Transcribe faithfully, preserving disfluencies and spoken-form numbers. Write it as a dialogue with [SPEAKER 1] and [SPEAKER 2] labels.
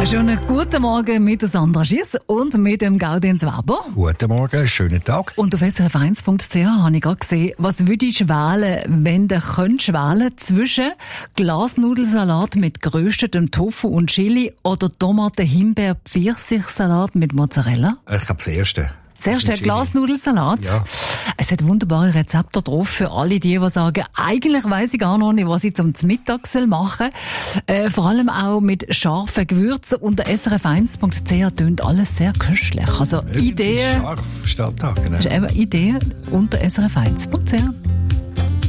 [SPEAKER 1] Schönen guten Morgen mit Sandra Schiss und mit dem Gaudenz Weber.
[SPEAKER 2] Guten Morgen, schönen Tag.
[SPEAKER 1] Und auf s r f eins punkt c h habe ich gerade gesehen, was würdest du wählen, wenn du könntest wählen zwischen Glasnudelsalat mit geröstetem Tofu und Chili oder Tomaten-Himbeer-Pfirsichsalat mit Mozzarella?
[SPEAKER 2] Ich glaube, das Erste.
[SPEAKER 1] Das erste Glasnudelsalat.
[SPEAKER 2] Ja.
[SPEAKER 1] Es hat wunderbare Rezepte drauf für alle die, die sagen, eigentlich weiss ich gar noch nicht, was ich zum Mittag machen soll. Äh, vor allem auch mit scharfen Gewürzen. Unter s r f eins punkt c h tönt alles sehr köstlich. Also Ideen.
[SPEAKER 2] Scharf, steht da, genau.
[SPEAKER 1] Ideen unter s r f eins punkt c h.